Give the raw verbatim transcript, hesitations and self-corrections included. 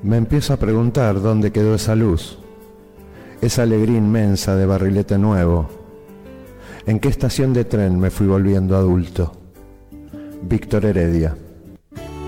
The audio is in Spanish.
Me empiezo a preguntar dónde quedó esa luz, esa alegría inmensa de barrilete nuevo. ¿En qué estación de tren me fui volviendo adulto? Víctor Heredia.